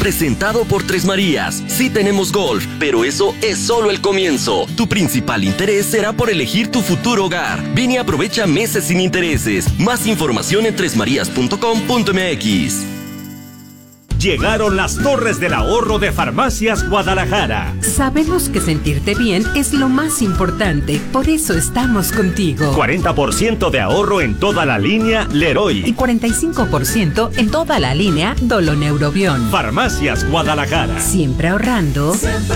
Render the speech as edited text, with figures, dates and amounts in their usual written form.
presentado por Tres Marías. Sí tenemos golf, pero eso es solo el comienzo. Tu principal interés será por elegir tu futuro hogar. Ven y aprovecha meses sin intereses. Más información en tresmarías.com.mx. Llegaron las Torres del Ahorro de Farmacias Guadalajara. Sabemos que sentirte bien es lo más importante, por eso estamos contigo. 40% de ahorro en toda la línea Leroy. Y 45% en toda la línea Doloneurobion. Farmacias Guadalajara. Siempre ahorrando.